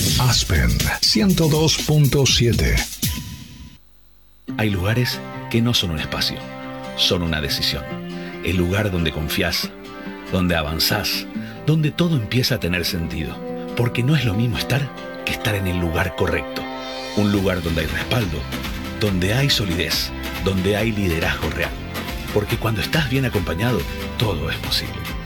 Aspen 102.7. Hay lugares que no son un espacio, son una decisión. El lugar donde confías, donde avanzás, donde todo empieza a tener sentido. Porque no es lo mismo estar que estar en el lugar correcto. Un lugar donde hay respaldo, donde hay solidez, donde hay liderazgo real. Porque cuando estás bien acompañado, todo es posible.